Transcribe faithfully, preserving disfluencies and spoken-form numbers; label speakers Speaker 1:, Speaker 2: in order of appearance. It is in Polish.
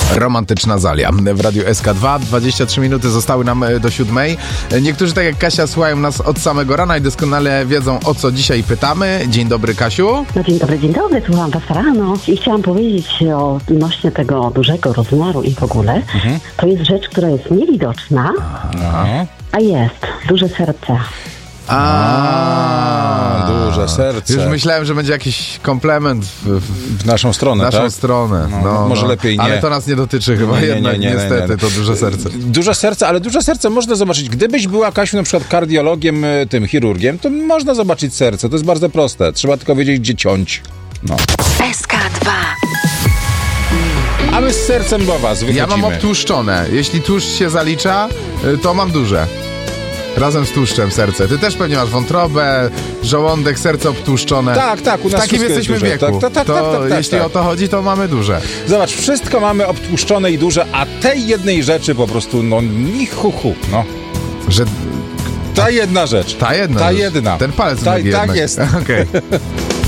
Speaker 1: Romantyczna Zalia w Radiu S K dwa. dwadzieścia trzy minuty zostały nam do siódmej. Niektórzy, tak jak Kasia, słuchają nas od samego rana i doskonale wiedzą, o co dzisiaj pytamy. Dzień dobry, Kasiu.
Speaker 2: No dzień dobry, dzień dobry. Słucham was rano i chciałam powiedzieć odnośnie tego dużego rozmiaru i w ogóle. Mhm. To jest rzecz, która jest niewidoczna, Aha. a jest duże serce.
Speaker 1: A,
Speaker 3: duże serce.
Speaker 1: Już myślałem, że będzie jakiś komplement w, w,
Speaker 3: w naszą stronę,
Speaker 1: w naszą
Speaker 3: tak?
Speaker 1: stronę.
Speaker 3: No,
Speaker 1: No,
Speaker 3: może
Speaker 1: no.
Speaker 3: lepiej nie.
Speaker 1: Ale to nas nie dotyczy chyba
Speaker 3: nie, nie,
Speaker 1: jednak,
Speaker 3: nie, nie,
Speaker 1: niestety,
Speaker 3: nie, nie.
Speaker 1: to duże serce.
Speaker 3: Duże serce, ale duże serce można zobaczyć. Gdybyś była, Kasiu, na przykład kardiologiem, tym chirurgiem, to można zobaczyć serce. To jest bardzo proste. Trzeba tylko wiedzieć, gdzie ciąć. No.
Speaker 4: S K dwa.
Speaker 3: A my z sercem do was wychodzimy.
Speaker 1: Ja mam obtłuszczone. Jeśli tłuszcz się zalicza, to mam duże. Razem z tłuszczem serce. Ty też pewnie masz wątrobę, żołądek, serce obtłuszczone.
Speaker 3: Tak, tak. U nas
Speaker 1: w takim jesteśmy
Speaker 3: jest
Speaker 1: wieku.
Speaker 3: Tak, tak, tak,
Speaker 1: to
Speaker 3: tak, tak, tak,
Speaker 1: jeśli
Speaker 3: tak.
Speaker 1: o to chodzi, to mamy duże.
Speaker 3: Zobacz, wszystko mamy obtłuszczone i duże, a tej jednej rzeczy po prostu, no, ni hu, hu, no.
Speaker 1: Że...
Speaker 3: Ta jedna rzecz.
Speaker 1: Ta jedna
Speaker 3: Ta
Speaker 1: rzecz.
Speaker 3: jedna.
Speaker 1: Ten palec
Speaker 3: Ta,
Speaker 1: nogi
Speaker 3: tak
Speaker 1: jednak.
Speaker 3: jest.
Speaker 1: Okej. Okay.